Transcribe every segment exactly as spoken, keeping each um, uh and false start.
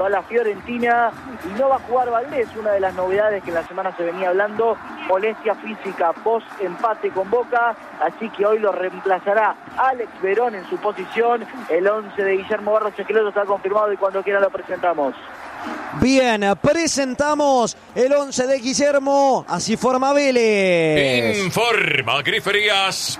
a la Fiorentina y no va a jugar Valdés, una de las novedades que en la semana se venía hablando, molestia física post empate con Boca, así que hoy lo reemplazará Alex Verón en su posición. El once de Guillermo Barros Esqueloto está confirmado y cuando quiera lo presentamos. Bien, presentamos el once de Guillermo, así forma Vélez. Informa Griferías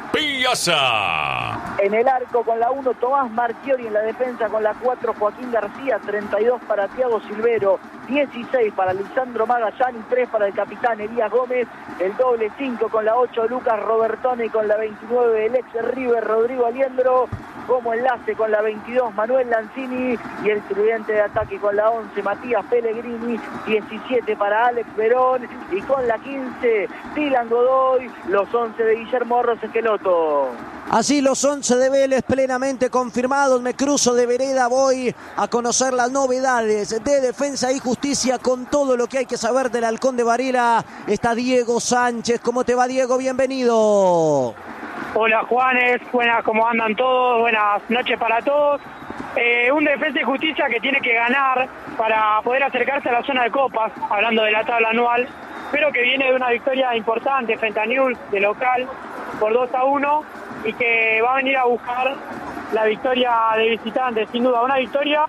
Piazza. En el arco con la uno Tomás Marchiori, en la defensa con la cuatro Joaquín García, treinta y dos para Thiago Silvero, dieciséis para Lisandro Magallán y tres para el capitán Elías Gómez, el doble cinco con la ocho Lucas Robertone y con la veintinueve el ex River Rodrigo Aliendro, como enlace con la veintidós Manuel Lanzini y el tridente de ataque con la once Matías Pellegrini, diecisiete para Alex Verón y con la quince Dylan Godoy, los once de Guillermo Barros Esqueloto. Así los once de Vélez plenamente confirmados. Me cruzo de vereda, voy a conocer las novedades de Defensa y Justicia con todo lo que hay que saber del Halcón de Varela. Está Diego Sánchez. ¿Cómo te va, Diego? Bienvenido. Hola Juanes, buenas, ¿cómo andan todos? Buenas noches para todos. Eh, un Defensa y Justicia que tiene que ganar para poder acercarse a la zona de copas, hablando de la tabla anual, pero que viene de una victoria importante frente a Newell's de local por dos a uno y que va a venir a buscar la victoria de visitantes, sin duda, una victoria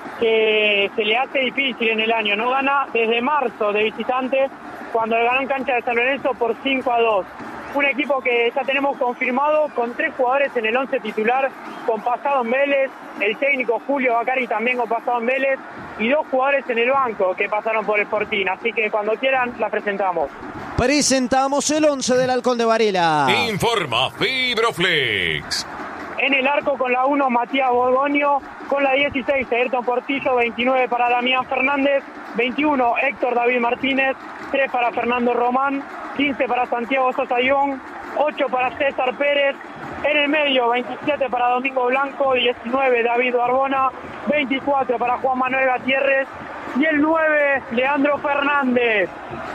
que se le hace difícil en el año, no gana desde marzo de visitante cuando le ganó en cancha de San Lorenzo por cinco a dos. Un equipo que ya tenemos confirmado con tres jugadores en el once titular, con pasado en Vélez, el técnico Julio Bacari también con pasado en Vélez, y dos jugadores en el banco que pasaron por el Fortín, así que cuando quieran la presentamos. Presentamos el once del Halcón de Varela. Informa Fibroflex. En el arco con la uno Matías Borgoño, con la dieciséis Ayrton Portillo, veintinueve para Damián Fernández, veintiuno Héctor David Martínez, tres para Fernando Román, quince para Santiago Sosa Ión, ocho para César Pérez, en el medio veintisiete para Domingo Blanco, diecinueve David Barbona, veinticuatro para Juan Manuel Gutiérrez y el nueve Leandro Fernández.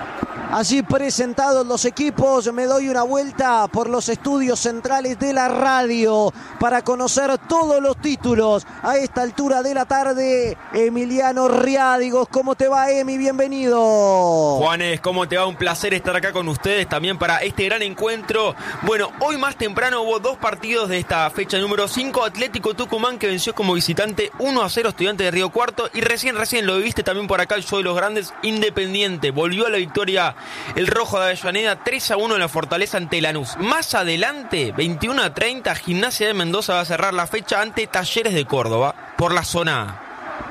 Así presentados los equipos, me doy una vuelta por los estudios centrales de la radio para conocer todos los títulos a esta altura de la tarde. Emiliano Riádigos, ¿cómo te va, Emi? Bienvenido. Juanes, ¿cómo te va? Un placer estar acá con ustedes también para este gran encuentro. Bueno, hoy más temprano hubo dos partidos de esta fecha número cinco. Atlético Tucumán que venció como visitante uno a cero Estudiantes de Río Cuarto. Y recién, recién lo viviste también por acá el show de los grandes. Independiente volvió a la victoria el rojo de Avellaneda, tres a uno en la Fortaleza ante Lanús. Más adelante, veintiuno a treinta, Gimnasia de Mendoza va a cerrar la fecha ante Talleres de Córdoba por la zona A.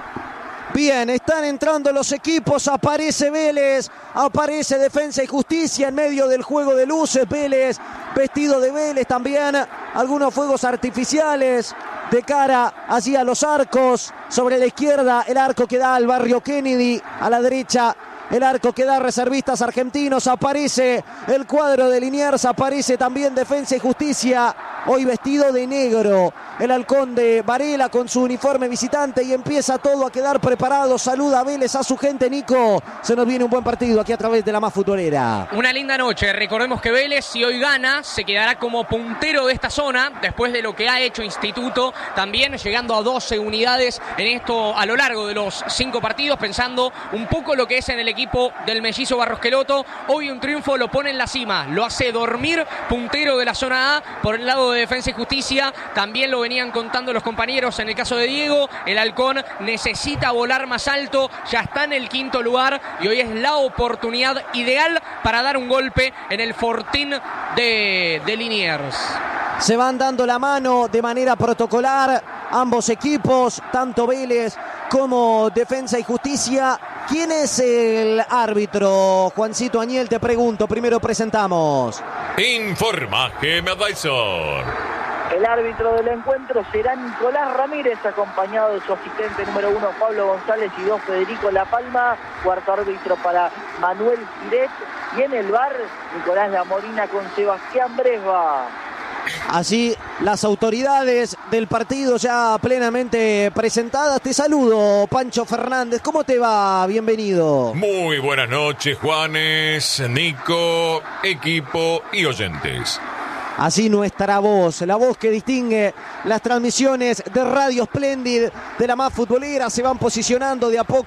Bien, están entrando los equipos, aparece Vélez, aparece Defensa y Justicia en medio del juego de luces. Vélez, vestido de Vélez también, algunos fuegos artificiales de cara hacia los arcos. Sobre la izquierda el arco que da al barrio Kennedy, a la derecha el arco que da a Reservistas Argentinos. Aparece el cuadro de Liniers, aparece también Defensa y Justicia, hoy vestido de negro, el Halcón de Varela con su uniforme visitante, y empieza todo a quedar preparado. Saluda a Vélez a su gente. Nico, se nos viene un buen partido aquí a través de la más futbolera. Una linda noche, recordemos que Vélez, si hoy gana, se quedará como puntero de esta zona, después de lo que ha hecho Instituto, también llegando a doce unidades en esto a lo largo de los cinco partidos, pensando un poco lo que es en el equipo del mellizo Barros Esqueloto. Hoy un triunfo lo pone en la cima, lo hace dormir puntero de la zona A por el lado de Defensa y Justicia. También lo venían contando los compañeros en el caso de Diego, el Halcón necesita volar más alto, ya está en el quinto lugar y hoy es la oportunidad ideal para dar un golpe en el Fortín de, de Liniers. Se van dando la mano de manera protocolar ambos equipos, tanto Vélez como Defensa y Justicia. ¿Quién es el árbitro? Juancito Añel, te pregunto, primero presentamos. Informa Geme Advisor. El árbitro del encuentro será Nicolás Ramírez, acompañado de su asistente número uno, Pablo González, y dos, Federico La Palma. Cuarto árbitro para Manuel Giret. Y en el V A R, Nicolás Lamorina con Sebastián Bresva. Así las autoridades del partido ya plenamente presentadas. Te saludo, Pancho Fernández. ¿Cómo te va? Bienvenido. Muy buenas noches, Juanes, Nico, equipo y oyentes. Así nuestra voz, la voz que distingue las transmisiones de Radio Splendid, de la más futbolera, se van posicionando de a poco.